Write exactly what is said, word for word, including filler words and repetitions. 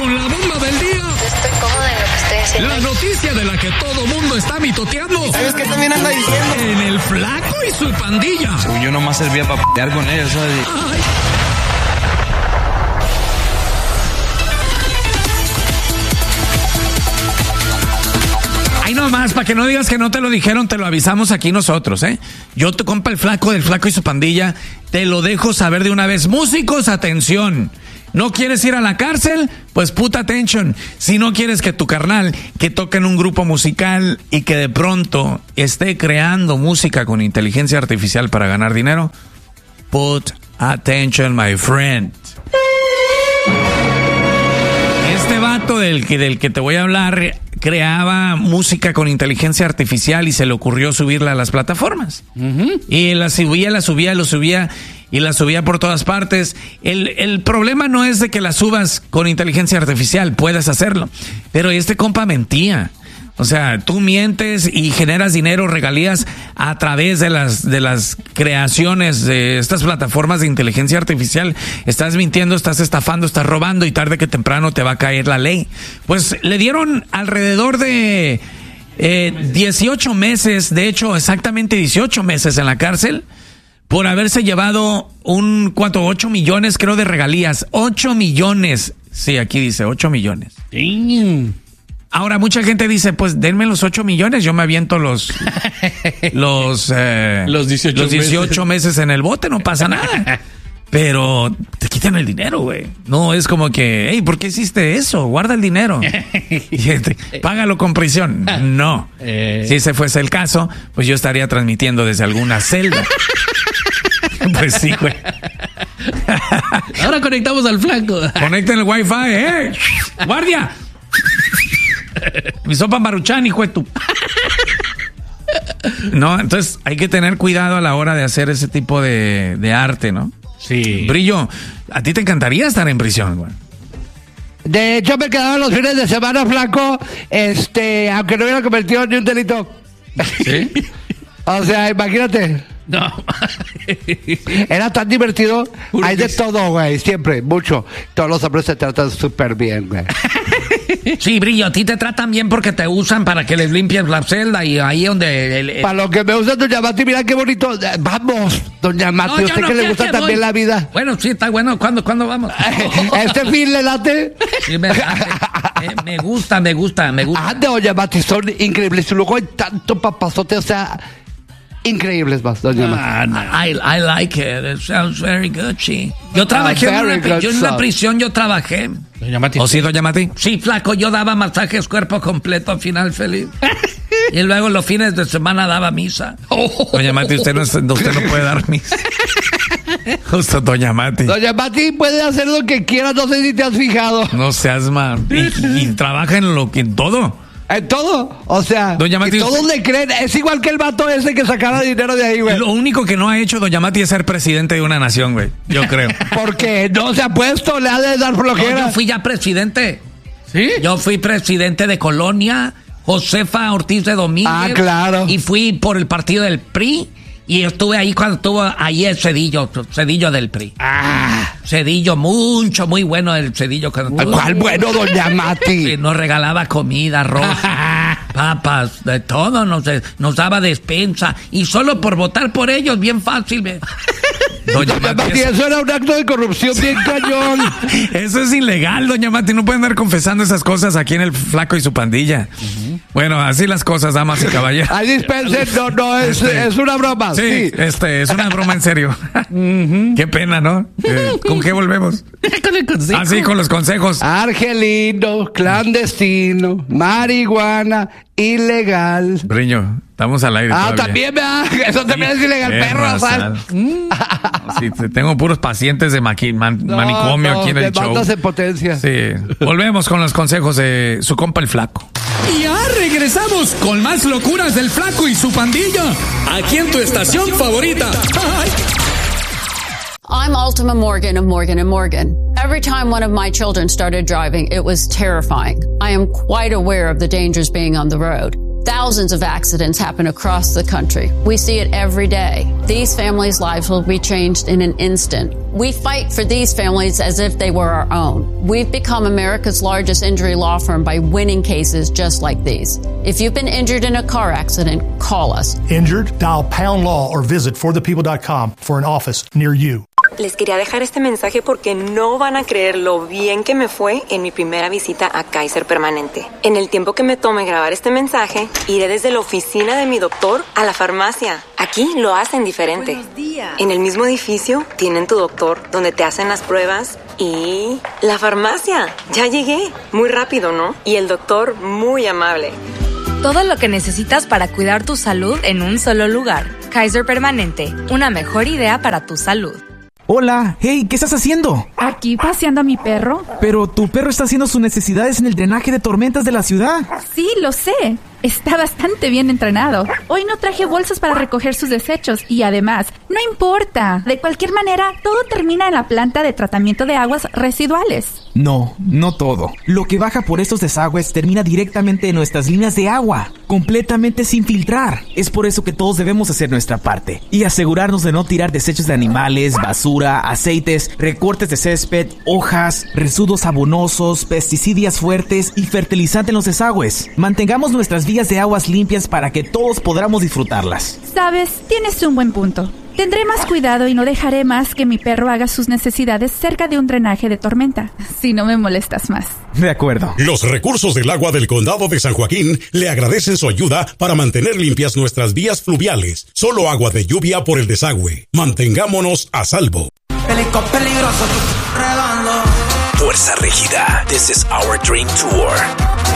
con la bomba del día. Yo estoy cómoda en lo que estoy haciendo. La noticia de la que todo mundo está mitoteando. ¿Sabes qué también anda diciendo? En el Flaco y su pandilla. Según yo nomás servía para p***ar con ellos, ¿sabes? Ay. Ahí nomás, para que no digas que no te lo dijeron, te lo avisamos aquí nosotros, ¿eh? Yo te compa el Flaco del Flaco y su pandilla, te lo dejo saber de una vez. Músicos, atención. ¿No quieres ir a la cárcel? Pues puta attention. Si no quieres que tu carnal, que toque en un grupo musical y que de pronto esté creando música con inteligencia artificial para ganar dinero, put attention, my friend. Este vato del que, del que te voy a hablar creaba música con inteligencia artificial y se le ocurrió subirla a las plataformas. Uh-huh. Y la subía, la subía, lo subía y la subía por todas partes. El, el problema no es de que la subas con inteligencia artificial, puedes hacerlo. Pero este compa mentía. O sea, tú mientes y generas dinero, regalías a través de las de las creaciones de estas plataformas de inteligencia artificial. Estás mintiendo, estás estafando, estás robando y tarde que temprano te va a caer la ley. Pues le dieron alrededor de eh, dieciocho meses, de hecho exactamente dieciocho meses en la cárcel por haberse llevado un cuatro, ocho millones creo de regalías. ocho millones. Sí, aquí dice ocho millones. Damn. Ahora, mucha gente dice, pues, denme los ocho millones, yo me aviento los los, eh, los dieciocho, los dieciocho meses. meses en el bote, no pasa nada. Pero te quitan el dinero, güey. No es como que, hey, ¿por qué hiciste eso? Guarda el dinero. Págalo con prisión. No. Eh. Si ese fuese el caso, pues yo estaría transmitiendo desde alguna celda. Pues sí, güey. Ahora conectamos al Flaco. Conecten el wifi, eh. Guardia. Mi sopa Maruchan, hijo de tu. No, entonces hay que tener cuidado a la hora de hacer ese tipo de, de arte, ¿no? Sí. Brillo, a ti te encantaría estar en prisión, güey. De hecho, me quedaba los fines de semana, Flaco, este, aunque no hubiera cometido ni un delito. ¿Sí? O sea, imagínate. No. Era tan divertido. Hay de todo, güey, siempre, mucho. Todos los hombres se tratan súper bien, güey. Sí, Brillo, a ti te tratan bien porque te usan para que les limpies la celda y ahí donde... El, el... Para lo que me usa doña Mati, mira qué bonito. Vamos, doña Mati, no, usted no, que le gusta que también voy. La vida. Bueno, sí, está bueno. ¿Cuándo, ¿cuándo vamos? ¿Este fin le late? Sí, me late. Eh, me gusta, me gusta, me gusta. Ah, de doña Mati, son increíbles. Y luego hay tanto papazote, o sea... Increíbles más, doña ah, Mati. I, I like it. It sounds very good, sí. Yo trabajé ah, en una, good yo en una prisión, yo trabajé. Doña Mati. ¿O sí, doña Mati? Sí, Flaco, yo daba masajes cuerpo completo, final feliz. Y luego los fines de semana daba misa. Oh. Doña Mati, usted no, usted no puede dar misa. Justo, doña Mati. Doña Mati puede hacer lo que quiera, no sé si te has fijado. No seas mal. Y, y trabaja en lo que en todo. En todo, o sea, doña Mati, y todos usted... le creen, es igual que el vato ese que sacara dinero de ahí, güey. Lo único que no ha hecho doña Mati es ser presidente de una nación, güey, yo creo. Porque no se ha puesto, le ha de dar flojera. No, yo fui ya presidente. ¿Sí? Yo fui presidente de Colonia, Josefa Ortiz de Domínguez. Ah, claro. Y fui por el partido del P R I. Y estuve ahí cuando estuvo ahí el Cedillo, Cedillo del P R I. Ah, Cedillo, mucho, muy bueno el Cedillo. ¿Cuál bueno, doña Mati? Sí, nos regalaba comida, arroz, papas, de todo, nos, nos daba despensa. Y solo por votar por ellos, bien fácil. Me... Doña, doña Mati, Mati, eso era un acto de corrupción bien cañón. Eso es ilegal, doña Mati, no pueden andar confesando esas cosas aquí en el Flaco y su pandilla. Uh-huh. Bueno, así las cosas, damas y caballeros. Ahí dispensen, no, no, es, este, es una broma. Sí, sí, este, es una broma en serio. Uh-huh. Qué pena, ¿no? Eh, ¿Con qué volvemos? Con el consejo. Ah, sí, con los consejos. Argelino, clandestino, marihuana, ilegal. Briño, estamos al aire. Ah, todavía. También, ¿verdad? Eso también es ilegal, es perro, ¿sabes? Sí, tengo puros pacientes de maqui, man, no, manicomio no, aquí en el show. en potencia. Sí. Volvemos con los consejos de su compa el Flaco. Y ya regresamos con más locuras del Flaco y su pandilla. Aquí en tu estación favorita. ¡Ay! I'm Altima Morgan of Morgan and Morgan. Every time one of my children started driving, it was terrifying. I am quite aware of the dangers being on the road. Thousands of accidents happen across the country. We see it every day. These families' lives will be changed in an instant. We fight for these families as if they were our own. We've become America's largest injury law firm by winning cases just like these. If you've been injured in a car accident, call us. Injured? Dial Pound Law or visit for the people dot com for an office near you. Les quería dejar este mensaje porque no van a creer lo bien que me fue en mi primera visita a Kaiser Permanente. En el tiempo que me tome grabar este mensaje, iré desde la oficina de mi doctor a la farmacia. Aquí lo hacen diferente. Buenos días. En el mismo edificio tienen tu doctor, donde te hacen las pruebas y la farmacia. Ya llegué. Muy rápido, ¿no? Y el doctor muy amable. Todo lo que necesitas para cuidar tu salud en un solo lugar. Kaiser Permanente, una mejor idea para tu salud. Hola, hey, ¿qué estás haciendo? Aquí paseando a mi perro. Pero tu perro está haciendo sus necesidades en el drenaje de tormentas de la ciudad. Sí, lo sé. Está bastante bien entrenado. Hoy no traje bolsas para recoger sus desechos y además, no importa. De cualquier manera, todo termina en la planta de tratamiento de aguas residuales. No, no todo. Lo que baja por estos desagües termina directamente en nuestras líneas de agua, completamente sin filtrar. Es por eso que todos debemos hacer nuestra parte y asegurarnos de no tirar desechos de animales, basura, aceites, recortes de césped, hojas, residuos abonosos, pesticidas fuertes y fertilizante en los desagües. Mantengamos nuestras vías de aguas limpias para que todos podamos disfrutarlas. Sabes, tienes un buen punto. Tendré más cuidado y no dejaré más que mi perro haga sus necesidades cerca de un drenaje de tormenta, si no me molestas más. De acuerdo. Los recursos del agua del condado de San Joaquín le agradecen su ayuda para mantener limpias nuestras vías fluviales. Solo agua de lluvia por el desagüe. Mantengámonos a salvo. Fuerza Régida. This is our dream tour.